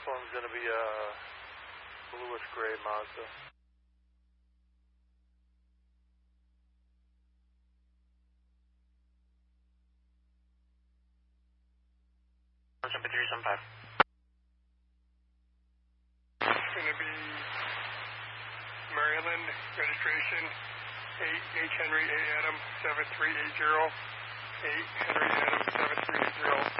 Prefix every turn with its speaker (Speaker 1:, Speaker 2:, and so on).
Speaker 1: one's going to be a bluish gray Mazda.
Speaker 2: Jump 375.
Speaker 3: It's going to be Maryland, registration 8 Henry A. Adam 7380. 8 Henry Adam 7380.